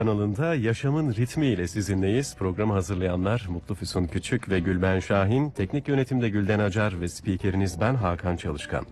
Kanalında Yaşamın Ritmi ile sizinleyiz. Programı hazırlayanlar Mutlu Füsun Küçük ve Gülben Şahin. Teknik yönetimde Gülden Acar ve spikeriniz ben Hakan Çalışkan.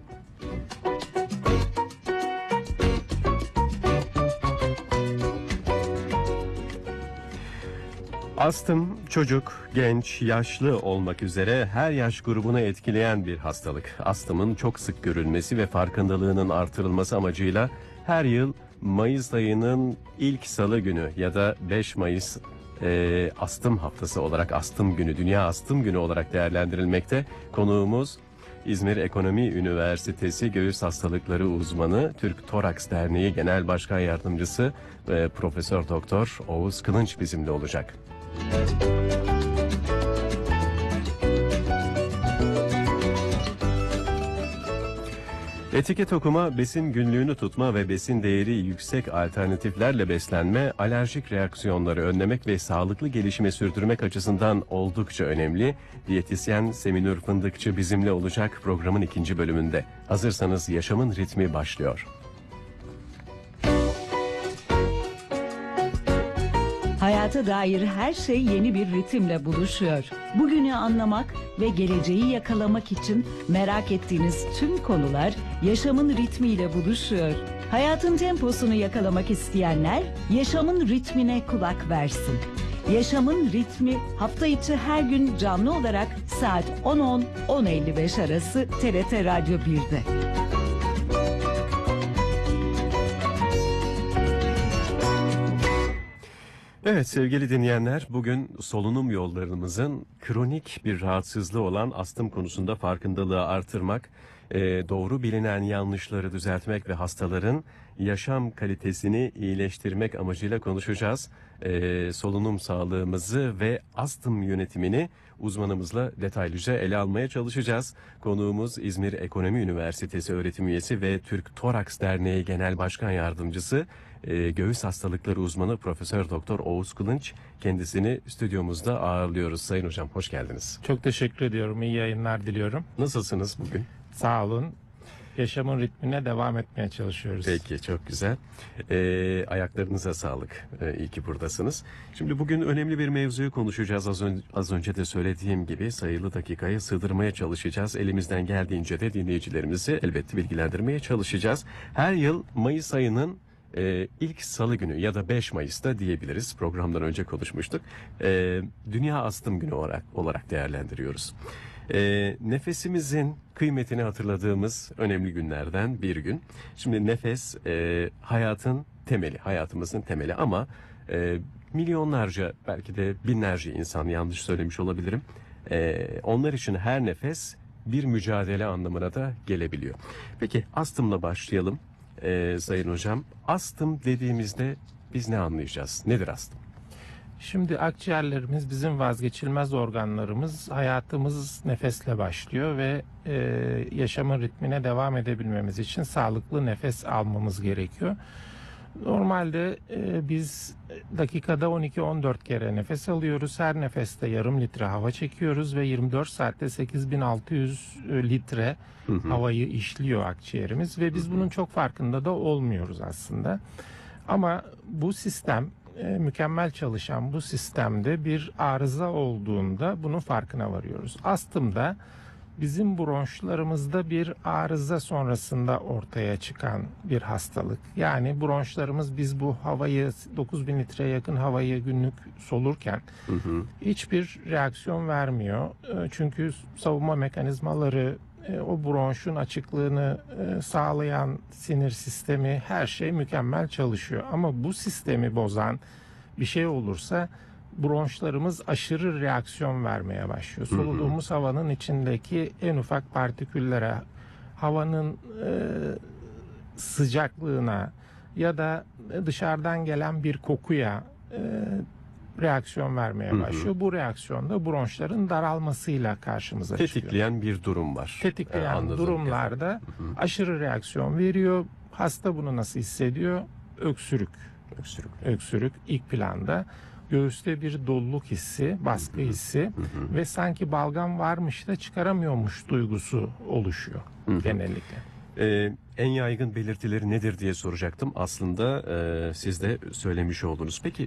Astım, çocuk, genç, yaşlı olmak üzere her yaş grubunu etkileyen bir hastalık. Astımın çok sık görülmesi ve farkındalığının artırılması amacıyla her yıl Mayıs ayının ilk salı günü ya da 5 Mayıs astım haftası olarak astım günü, Dünya Astım Günü olarak değerlendirilmekte. Konuğumuz İzmir Ekonomi Üniversitesi Göğüs Hastalıkları Uzmanı, Türk Toraks Derneği Genel Başkan Yardımcısı Profesör Doktor Oğuz Kılınç bizimle olacak. Etiket okuma, besin günlüğünü tutma ve besin değeri yüksek alternatiflerle beslenme, alerjik reaksiyonları önlemek ve sağlıklı gelişimi sürdürmek açısından oldukça önemli. Diyetisyen Seminur Fındıkçı bizimle olacak programın ikinci bölümünde. Hazırsanız Yaşamın Ritmi başlıyor. Hayata dair her şey yeni bir ritimle buluşuyor. Bugünü anlamak ve geleceği yakalamak için merak ettiğiniz tüm konular yaşamın ritmiyle buluşuyor. Hayatın temposunu yakalamak isteyenler yaşamın ritmine kulak versin. Yaşamın ritmi hafta içi her gün canlı olarak saat 10.10-10.55 arası TRT Radyo 1'de. Evet sevgili dinleyenler, bugün solunum yollarımızın kronik bir rahatsızlığı olan astım konusunda farkındalığı artırmak, doğru bilinen yanlışları düzeltmek ve hastaların yaşam kalitesini iyileştirmek amacıyla konuşacağız. Solunum sağlığımızı ve astım yönetimini uzmanımızla detaylıca ele almaya çalışacağız. Konuğumuz İzmir Ekonomi Üniversitesi öğretim üyesi ve Türk Toraks Derneği Genel Başkan Yardımcısı, Göğüs Hastalıkları Uzmanı Profesör Doktor Oğuz Kılınç. Kendisini stüdyomuzda ağırlıyoruz. Sayın hocam hoş geldiniz. Çok teşekkür ediyorum. İyi yayınlar diliyorum. Nasılsınız bugün? Sağ olun. Yaşamın ritmine devam etmeye çalışıyoruz. Peki, çok güzel. Ayaklarınıza sağlık. İyi ki buradasınız. Şimdi bugün önemli bir mevzuyu konuşacağız. Az önce de söylediğim gibi sayılı dakikaya sığdırmaya çalışacağız. Elimizden geldiğince de dinleyicilerimizi elbette bilgilendirmeye çalışacağız. Her yıl Mayıs ayının ilk salı günü ya da 5 Mayıs'ta diyebiliriz. Programdan önce konuşmuştuk. Dünya Astım Günü olarak değerlendiriyoruz. Nefesimizin kıymetini hatırladığımız önemli günlerden bir gün. Şimdi nefes hayatın temeli, hayatımızın temeli ama milyonlarca belki de binlerce insan, yanlış söylemiş olabilirim. Onlar için her nefes bir mücadele anlamına da gelebiliyor. Peki astımla başlayalım. Sayın hocam, astım dediğimizde biz ne anlayacağız? Nedir astım? Şimdi akciğerlerimiz bizim vazgeçilmez organlarımız. Hayatımız nefesle başlıyor ve yaşamın ritmine devam edebilmemiz için sağlıklı nefes almamız gerekiyor. Normalde biz dakikada 12-14 kere nefes alıyoruz. Her nefeste yarım litre hava çekiyoruz ve 24 saatte 8600 litre havayı işliyor akciğerimiz ve biz bunun çok farkında da olmuyoruz aslında. Ama bu sistem, mükemmel çalışan bu sistemde bir arıza olduğunda bunun farkına varıyoruz. Astımda bizim bronşlarımızda bir arıza sonrasında ortaya çıkan bir hastalık. Yani bronşlarımız, biz bu havayı, 9000 litreye yakın havayı günlük solurken hiçbir reaksiyon vermiyor. Çünkü savunma mekanizmaları, o bronşun açıklığını sağlayan sinir sistemi, her şey mükemmel çalışıyor. Ama bu sistemi bozan bir şey olursa bronşlarımız aşırı reaksiyon vermeye başlıyor. Soluduğumuz havanın içindeki en ufak partiküllere, havanın sıcaklığına ya da dışarıdan gelen bir kokuya reaksiyon vermeye başlıyor. Bu reaksiyonda bronşların daralmasıyla karşımıza çıkıyor. Tetikleyen bir durum var. Tetikleyen durumlarda aşırı reaksiyon veriyor. Hasta bunu nasıl hissediyor? Öksürük. Öksürük ilk planda. Göğüste bir doluluk hissi, baskı hissi ve sanki balgam varmış da çıkaramıyormuş duygusu oluşuyor genellikle. En yaygın belirtileri nedir diye soracaktım. Aslında siz de söylemiş oldunuz. Peki